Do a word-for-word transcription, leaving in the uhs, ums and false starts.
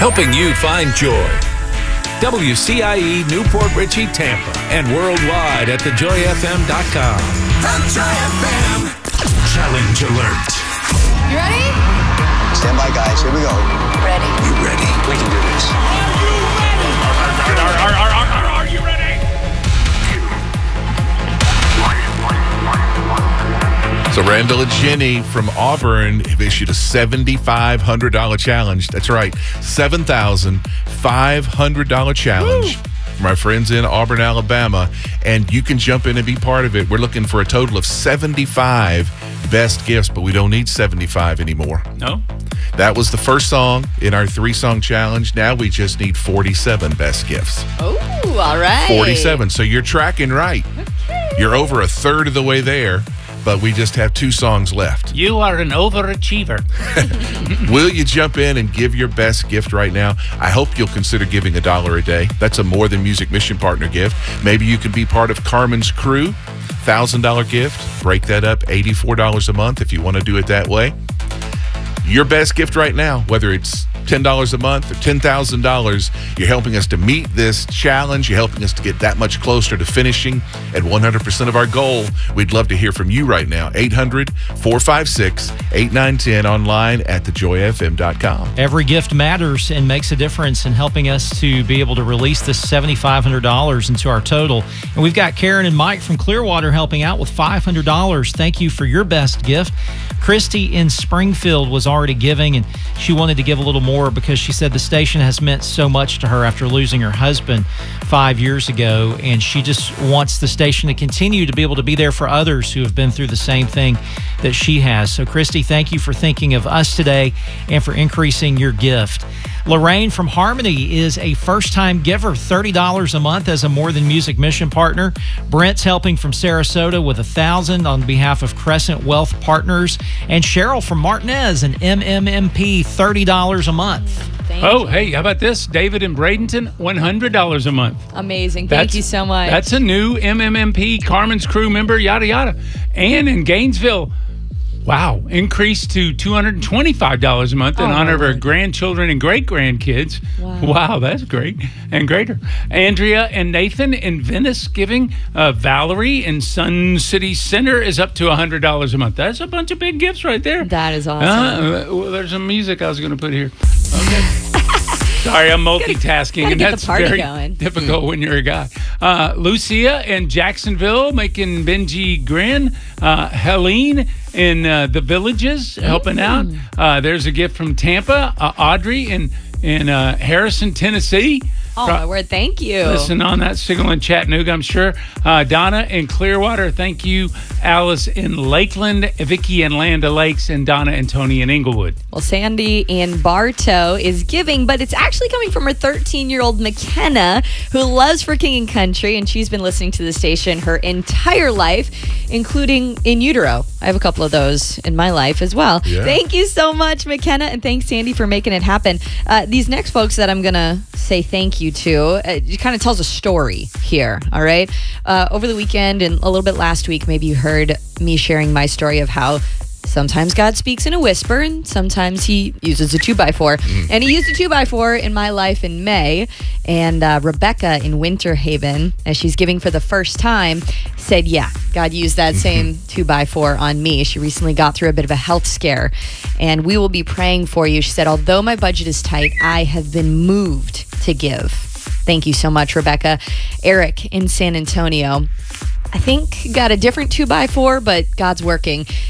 helping you find joy. W C I E Newport Richey, Tampa, and worldwide at the joy f m dot com. The Joy F M Challenge Alert. You ready? Stand by, guys. Here we go. Ready. You ready? We can do this. Are you ready? Are, are, are, are, are, are you ready? So Randall and Jenny from Auburn have issued a seven thousand five hundred dollars challenge. That's right, seven thousand five hundred dollars challenge. Woo. For my friends in Auburn, Alabama. And you can jump in and be part of it. We're looking for a total of seventy-five best gifts, but we don't need seventy-five anymore. No. That was the first song in our three-song challenge. Now we just need forty-seven best gifts. Oh, all right. forty-seven. So you're tracking right. Okay. You're over a third of the way there, but we just have two songs left. You are an overachiever. Will you jump in and give your best gift right now? I hope you'll consider giving a dollar a day. That's a More Than Music Mission Partner gift. Maybe you can be part of Carmen's crew. one thousand dollars gift. Break that up, eighty-four dollars a month if you want to do it that way. Your best gift right now, whether it's ten dollars a month or ten thousand dollars, you're helping us to meet this challenge. You're helping us to get that much closer to finishing at one hundred percent of our goal. We'd love to hear from you right now. eight hundred, four five six, eight nine one zero online at the joy f m dot com. Every gift matters and makes a difference in helping us to be able to release this seven thousand five hundred dollars into our total. And we've got Karen and Mike from Clearwater helping out with five hundred dollars. Thank you for your best gift. Christy in Springfield was already giving, and she wanted to give a little more because she said the station has meant so much to her after losing her husband five years ago, and she just wants the station to continue to be able to be there for others who have been through the same thing that she has. So, Christy, thank you for thinking of us today and for increasing your gift. Lorraine from Harmony is a first-time giver, thirty dollars a month as a More Than Music Mission Partner. Brent's helping from Sarasota with one thousand dollars on behalf of Crescent Wealth Partners. And Cheryl from Martinez, an M M M P, thirty dollars a month. Thank Oh, you. hey, how about this? David in Bradenton, one hundred dollars a month. Amazing. Thank That's- you so much. That's a new M M M P, Carmen's crew member, yada, yada. Ann in Gainesville, wow, increased to two hundred twenty-five dollars a month in Oh, honor of her Lord. grandchildren and great-grandkids. Wow. That's great. And greater. Andrea and Nathan in Venice giving. Uh, Valerie in Sun City Center is up to one hundred dollars a month. That's a bunch of big gifts right there. That is awesome. Uh, well, there's some music I was going to put here. Okay. Sorry, I'm multitasking, gotta and get the that's party very going. difficult when you're a guy. Uh, Lucia in Jacksonville making Benji grin. Uh, Helene in uh, the Villages helping out. Uh, there's a gift from Tampa. Uh, Audrey in in uh, Harrison, Tennessee. Oh, my word. Thank you. Listen on that signal in Chattanooga, I'm sure. Uh, Donna in Clearwater, thank you. Alice in Lakeland, Vicky in Land O'Lakes, and Donna and Tony in Inglewood. Well, Sandy in Bartow is giving, but it's actually coming from her thirteen-year-old McKenna, who loves For King and Country, and she's been listening to the station her entire life, including in utero. I have a couple of those in my life as well. Yeah. Thank you so much, McKenna, and thanks, Sandy, for making it happen. Uh, these next folks that I'm going to say thank you to, uh, it kind of tells a story here, all right? Uh, over the weekend and a little bit last week, maybe you heard me sharing my story of how sometimes God speaks in a whisper and sometimes he uses a two by four. And he used a two by four in my life in May. And uh, Rebecca in Winter Haven, as she's giving for the first time, said, yeah, God used that same two by four on me. She recently got through a bit of a health scare. And we will be praying for you. She said, although my budget is tight, I have been moved to give. Thank you so much, Rebecca. Eric in San Antonio, I think got a different two by four, but God's working.